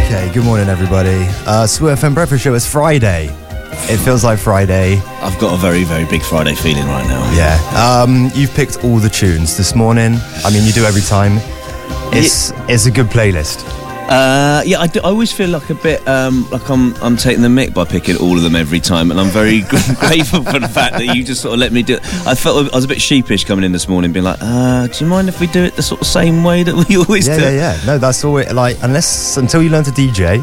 Okay, good morning, everybody. Sweet FM Breakfast Show. It's Friday. It feels like Friday. I've got a very, very big Friday feeling right now. Yeah. You've picked all the tunes this morning. I mean, you do every time. It's a good playlist. I always feel like a bit like I'm taking the mick by picking all of them every time, and I'm very grateful for the fact that you just sort of let me do it. I was a bit sheepish coming in this morning, being like, do you mind if we do it the sort of same way that we always do? Yeah. No, that's all. Until you learn to DJ.